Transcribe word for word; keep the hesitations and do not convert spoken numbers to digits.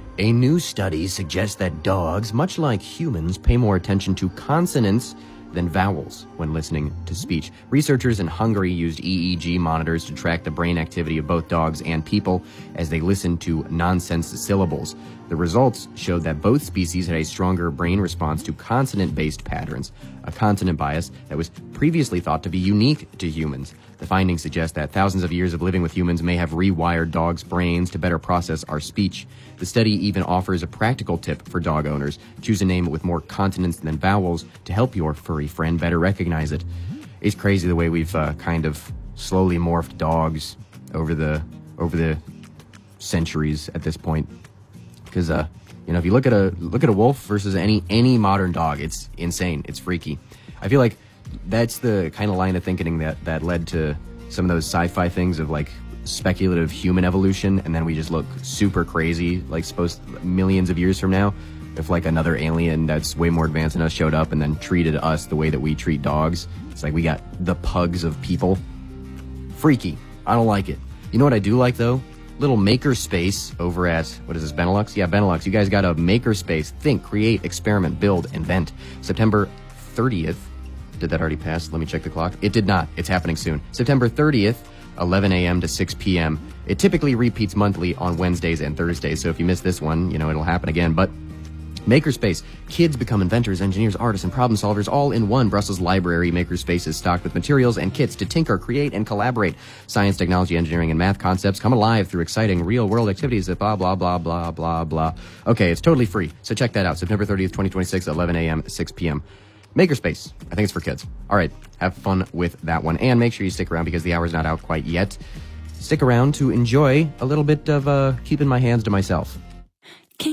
A new study suggests that dogs, much like humans, pay more attention to consonants than vowels when listening to speech. Researchers in Hungary used E E G monitors to track the brain activity of both dogs and people as they listened to nonsense syllables. The results showed that both species had a stronger brain response to consonant-based patterns, a consonant bias that was previously thought to be unique to humans. The findings suggest that thousands of years of living with humans may have rewired dogs' brains to better process our speech. The study even offers a practical tip for dog owners. Choose a name with more consonants than vowels to help your furry friend better recognize it. It's crazy the way we've uh, kind of slowly morphed dogs over the over the centuries at this point. Because uh, you know, if you look at a look at a wolf versus any any modern dog, it's insane. It's freaky. I feel like that's the kind of line of thinking that that led to some of those sci-fi things of like speculative human evolution, and then we just look super crazy, like supposed millions of years from now, if like another alien that's way more advanced than us showed up and then treated us the way that we treat dogs. It's like we got the pugs of people. Freaky. I don't like it. You know what I do like though? Little makerspace over at, what is this, Benelux? Yeah, Benelux. You guys got a makerspace. Think, create, experiment, build, invent. September thirtieth. Did that already pass? Let me check the clock. It did not. It's happening soon. September thirtieth, eleven a.m. to six p.m. It typically repeats monthly on Wednesdays and Thursdays, so if you miss this one, you know, it'll happen again. But Makerspace. Kids become inventors, engineers, artists, and problem solvers all in one. Brussels Library Makerspace is stocked with materials and kits to tinker, create, and collaborate. Science, technology, engineering, and math concepts come alive through exciting real-world activities that blah, blah, blah, blah, blah, blah. Okay, it's totally free, so check that out. September thirtieth, twenty twenty-six, eleven a.m., six p.m. Makerspace. I think it's for kids. All right, have fun with that one. And make sure you stick around because the hour's not out quite yet. Stick around to enjoy a little bit of uh, keeping my hands to myself.